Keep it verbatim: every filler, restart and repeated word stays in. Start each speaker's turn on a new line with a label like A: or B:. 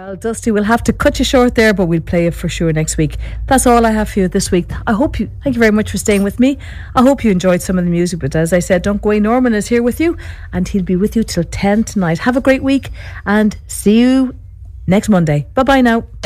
A: Well, Dusty, we'll have to cut you short there, but we'll play it for sure next week. That's all I have for you this week. I hope you, thank you very much for staying with me. I hope you enjoyed some of the music, but as I said, don't go away. Norman is here with you, and he'll be with you till ten tonight. Have a great week, and see you next Monday. Bye bye now.